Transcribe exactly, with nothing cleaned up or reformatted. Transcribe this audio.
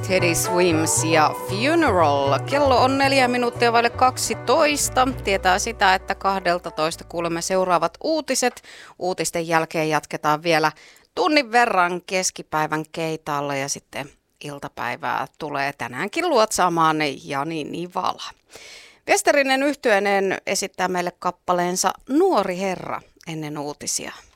Teddy Swims ja Funeral. Kello on neljä minuuttia vaille kaksitoista. Tietää sitä, että kahdeltatoista kuulemme seuraavat uutiset. Uutisten jälkeen jatketaan vielä tunnin verran keskipäivän keitaalla ja sitten iltapäivää tulee tänäänkin luotsaamaan Jani Nivala. Westerinen yhtyeineen esittää meille kappaleensa Nuori herra ennen uutisia.